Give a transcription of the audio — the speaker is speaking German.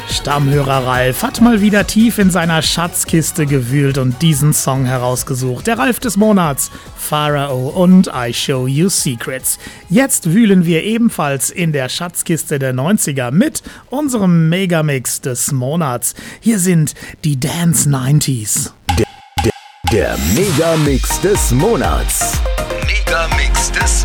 Stammhörer Ralf hat mal wieder tief in seiner Schatzkiste gewühlt und diesen Song herausgesucht. Der Ralf des Monats, Pharao und I Show You Secrets. Jetzt wühlen wir ebenfalls in der Schatzkiste der 90er mit unserem Megamix des Monats. Hier sind die Dance 90s. Der Megamix des Monats. Megamix des